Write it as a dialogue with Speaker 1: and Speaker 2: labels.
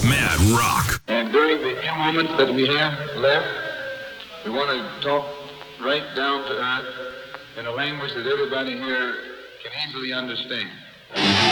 Speaker 1: Mad Rock.
Speaker 2: And during the few moments that we have left, we want to talk right down to earth in a language that everybody here can easily understand.